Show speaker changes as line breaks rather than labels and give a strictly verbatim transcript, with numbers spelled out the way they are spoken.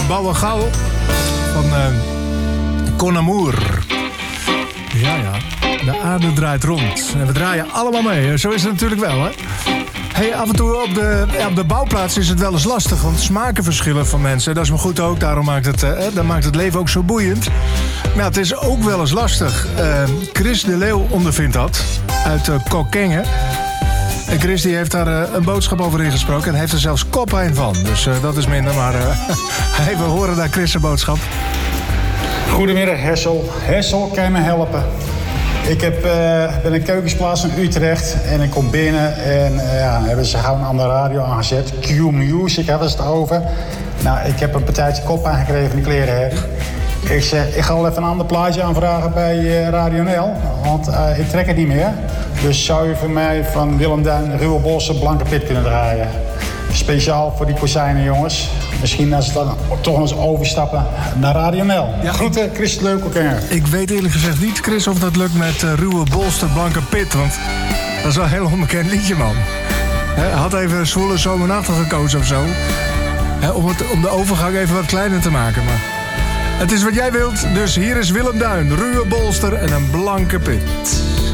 Bouwen Gauw van uh, Con Amour. Ja, ja. De aarde draait rond. En we draaien allemaal mee. Zo is het natuurlijk wel, hè? Hey, af en toe op de, ja, op de bouwplaats is het wel eens lastig. Want smaken verschillen van mensen. Dat is maar goed ook. Daarom maakt het, uh, dat maakt het leven ook zo boeiend. Maar het is ook wel eens lastig. Uh, Chris de Leeuw ondervindt dat. Uit uh, Kockengen. En Chris die heeft daar uh, een boodschap over ingesproken. En heeft er zelfs koppijn van. Dus uh, dat is minder. Maar uh, hey, we horen daar Chris' boodschap.
Goedemiddag Hessel. Hessel, kan je me helpen? Ik heb, uh, ben in Keukensplaats in Utrecht en ik kom binnen en uh, ja, hebben ze gauw een andere radio aangezet. Q-Music hadden ze het over. Nou, ik heb een partijtje kop aangekregen in de klerenherrie. Ik zeg, ik ga wel even een ander plaatje aanvragen bij uh, Radio N L, want uh, ik trek het niet meer. Dus zou je voor mij van Willem Duin, Ruwe Bossen, Blanke Pit kunnen draaien. Speciaal voor die kozijnen, jongens. Misschien als ze dan toch eens overstappen naar Radio N L. Ja, groeten, Chris Leuk, oké.
Ik weet eerlijk gezegd niet, Chris, of dat lukt met uh, Ruwe Bolster, Blanke Pit. Want dat is wel een heel onbekend liedje, man. Hij had even Zwolle Zomernachten gekozen of zo. He, om, het, om de overgang even wat kleiner te maken. Maar het is wat jij wilt, dus hier is Willem Duin, Ruwe Bolster en een Blanke Pit.